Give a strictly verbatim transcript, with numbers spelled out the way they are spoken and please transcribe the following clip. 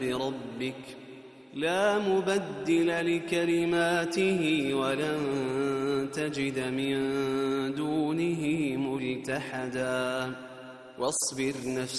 ربك لا مبدل لكلماته ولن تجد من دونه ملتحدا واصبر نفسك